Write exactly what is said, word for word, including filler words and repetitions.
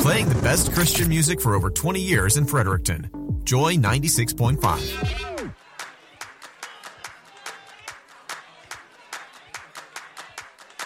Playing the best Christian music for over twenty years in Fredericton. Joy ninety-six point five.